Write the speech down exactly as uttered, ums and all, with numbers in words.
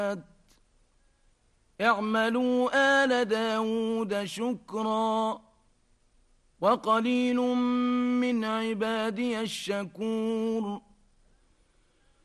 اعملوا آل داود شكرا وقليل من عبادي الشكور